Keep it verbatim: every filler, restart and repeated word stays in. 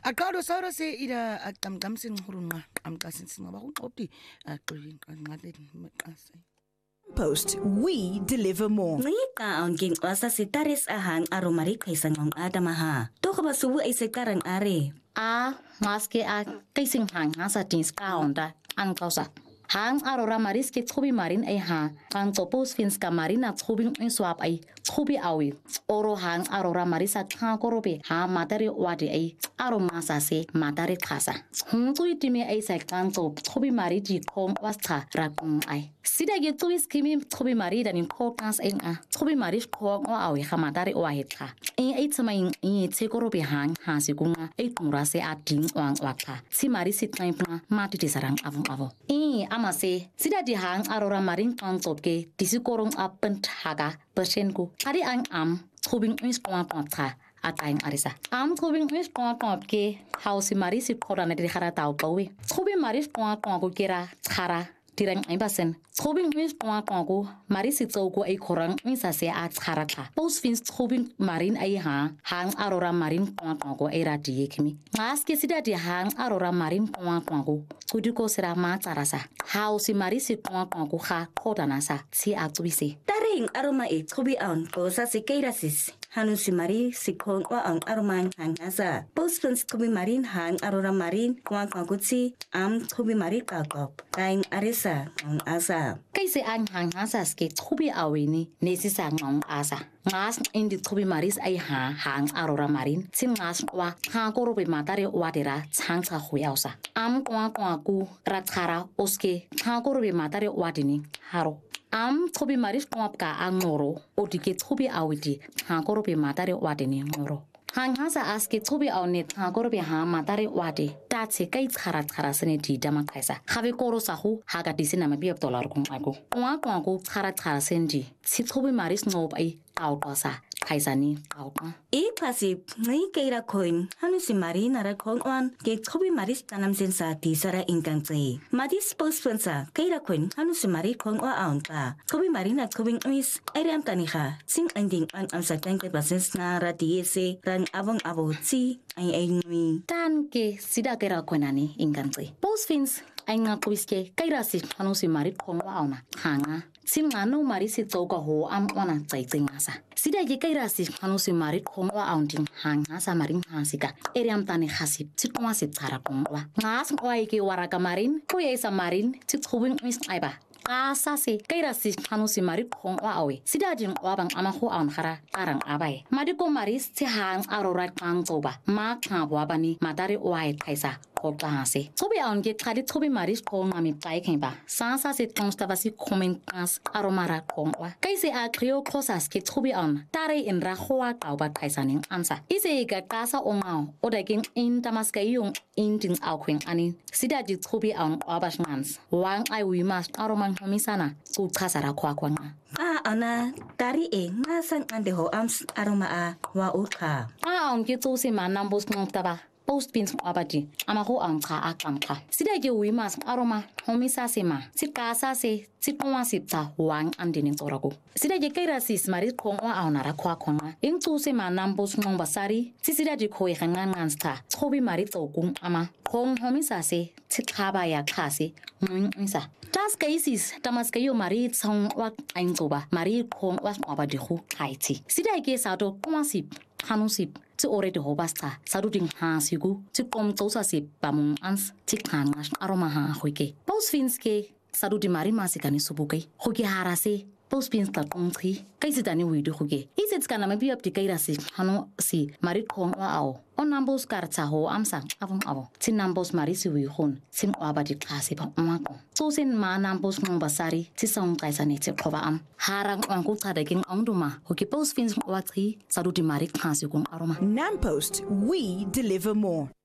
Aqalo sawro se ida aqamqamsini ngurunqa amqasin singaba kuqopti aqulin qanqatheni maqasa. Post, we deliver more. Ngika ang ginqasa si Taris ahang aromari kaisang ng adamaha. To ka ba subu ay sekarang are? A maske a kaising hang hasa tins kaonda ang kausa. Hang arora maris ke tsubi marin ay ha. Ang topos fins ka marin at tsubing swap ay tsubi awi. Oro hang arora maris at kangkorobe ha matari wadi ay aromasa se matari kasa. Hung tui timi ay sa kang top tsubi mari di kong wasta rakong ay. Sida ge tui skimi tsubi mari danin kokans ay nga. Tsubi mari kong o awi ha matari wahit ka. Ay ay tsamayin ay tsekorobe hang ha sigunga ay kumurase at ding wang wakka. Si mari sit na ipna matiti sarang avong avo. Ay amase sida di hang arora marin kang top ke disikorong apent haga persenku. Adi ang am tubing is pong pong atayang arisa. Am tubing is pong pong ke house maris korana di hara tau pawi. Tubing maris pong pong ko kira hara dirang ay basen. Tubing is pong pong ko maris ito ko ay korang misase at hara ka. Post fins tubing marin ay ha hang arora marin pong pong ko ay radiye kimi. Mas ke sida di hang arora marin pong pong ko kudi ko sira ma tarasa. House maris pong pong ko ha kodanasa si atubisi. Taring aroma e tubi ang ko sa si kairasis. Hanu si Mari si kong wa ang aromang hang asa. Post fins tubi marin hang arora marin kuang kutsi am tubi mari kakop. Taing arisa ang asa. Kaisi ang hang asa ske tubi awini nesisa ngong asa. Ngas indi tubi maris ay ha hang arora marin sim ngas wa ha korobe matare wadera chang cha huyausa. Am kuang kuang ku ratara oske ha korobe matare wadini haro. Am tubi maris kuang ka ang ngoro odike tubi awidi ha korobe matare wadini ngoro. Hang hasa aske tubi awnet ha korobe ha matare wadi tatse kai tsara tsara sene di dama kaisa. Have koro sahu haga disina mabiab dolar kung ako. Kuang kuang ku tsara tsara sendi si tubi maris ngob ay tau kosa. Kaisani kauka. E pasi ngai kaira koin hanu si Mari nara kong on ke tubi maris tanam sensa di sara ingkang tsai. Madis post pensa kaira koin hanu si Mari kong wa aun ka. Tubi Mari na tubing umis ayam taniha. Sing ending ang am sa tangke basens na radiese ran abong abo si ay ay ngui. Tan ke sida kaira koinani ingkang tsai. Post fins ay nga kuiske kaira si hanu si Mari kong wa auna. Hanga. Sim ngano mari si toga ho am ona tsai tsai ngasa. Sida ye kaira si hanu si Mari kong wa aunting hanga sa maring hasika. Eriam tani hasip si tuma si tsara kong wa. Ngas ngoi ke waraka marin kuya isa marin si tubing mis aiba. Asa si kaira si hanu si Mari kong wa awe. Sida jing wabang ama ho aun hara karang abai. Madiko maris si hang arora kang toba. Ma kang wabani madari wait kaisa. Hase. Tobi aun get kadi tobi maris kong mami pai kemba. Sansa se constava si commentans aromara kong wa. Kaisi a krio kosas ke tobi aun. Tare in rahoa kauba kaisaning ansa. Ise ga kasa ongao. Oda ging in damaska yung in ding auquing ani. Sida di tobi aun wabash mans. Wang ai we must aroman homisana. Su kasara kwa kwa nga. Ah ana tari e ngasan ande ho ams aroma a wa uka. Ah aun ke tu si manambos ngtaba. Post pins abadi amaho ang ka akam ka sida ge wimas aroma homisa sema si kasa se si twa sipta wang andini torago sida ge kaira sis mari kong wa aunara kwa konga ing tu se manambos ngong basari si sida di khoi khangan ngansta chobi mari tokung ama kong homisa se si khaba ya khase nging isa tas cases tamas kayo mari song wa ain toba mari kong wa abadi khu kaiti sida ge sa do kwasip hanusip ti already hobasta saduding ha sigu ti kom tosa si pamung ans ti kangas aroma ha hoike pos finske sadudi mari masikani subukai hoke harase pos pins ta kongtri kaisi dani widu hoke iset kana mabi up ti kairasi hanu si mari kong wa ao on nambos karta ho amsa avon avo ti nambos mari si wi hon sim abadi klase pa umako so sen ma nambos ngong basari ti song kaisani ti khoba am harang on ku tada king ongduma hoke pos fins wa tri sadudi mari khasi kong aroma Nampost, we deliver more.